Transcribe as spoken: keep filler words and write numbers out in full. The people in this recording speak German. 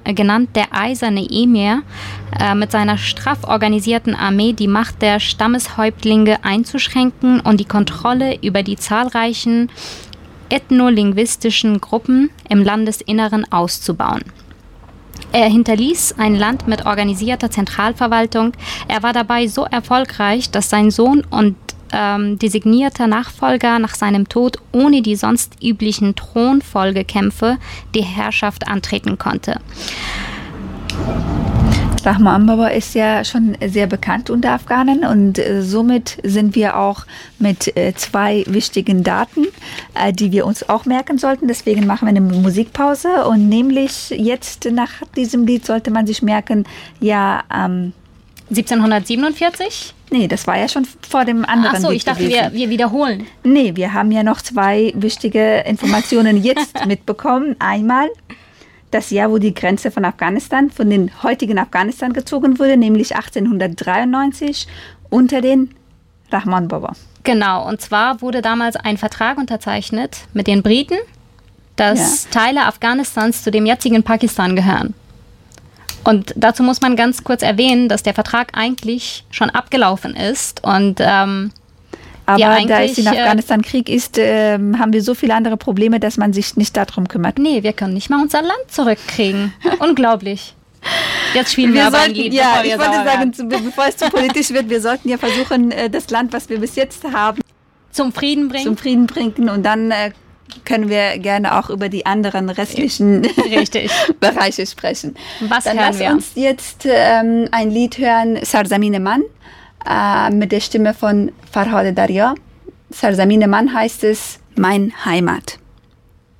äh, genannt der Eiserne Emir, äh, mit seiner straff organisierten Armee die Macht der Stammeshäuptlinge einzuschränken und die Kontrolle über die zahlreichen ethnolinguistischen Gruppen im Landesinneren auszubauen. Er hinterließ ein Land mit organisierter Zentralverwaltung. Er war dabei so erfolgreich, dass sein Sohn und ähm, designierter Nachfolger nach seinem Tod ohne die sonst üblichen Thronfolgekämpfe die Herrschaft antreten konnte. Rahman Baba ist ja schon sehr bekannt unter Afghanen und äh, somit sind wir auch mit äh, zwei wichtigen Daten, äh, die wir uns auch merken sollten. Deswegen machen wir eine Musikpause und nämlich jetzt nach diesem Lied sollte man sich merken, ja, ähm, siebzehnhundertsiebenundvierzig? Nee, das war ja schon vor dem anderen Ach so, Lied ich dachte, gewesen. wir, wir wiederholen. Nee, wir haben ja noch zwei wichtige Informationen jetzt mitbekommen. Einmal das Jahr, wo die Grenze von Afghanistan, von den heutigen Afghanistan gezogen wurde, nämlich achtzehnhundertdreiundneunzig unter den Rahman Baba. Genau, und zwar wurde damals ein Vertrag unterzeichnet mit den Briten, dass ja. Teile Afghanistans zu dem jetzigen Pakistan gehören. Und dazu muss man ganz kurz erwähnen, dass der Vertrag eigentlich schon abgelaufen ist und ähm, aber da es in Afghanistan Krieg ist, äh, haben wir so viele andere Probleme, dass man sich nicht darum kümmert. Nee, wir können nicht mal unser Land zurückkriegen. Unglaublich. Jetzt spielen wir, wir aber sollten, ein Lied. Ja, ich wollte sagen, zu, bevor es zu politisch wird, wir sollten ja versuchen, das Land, was wir bis jetzt haben, zum Frieden bringen. Zum Frieden bringen und dann äh, können wir gerne auch über die anderen restlichen Richtig. Bereiche sprechen. Was dann hören lass wir? uns jetzt ähm, ein Lied hören, Sarzamine Man, äh, mit der Stimme von Farhad Darya. Sarzamine Man heißt es, mein Heimat.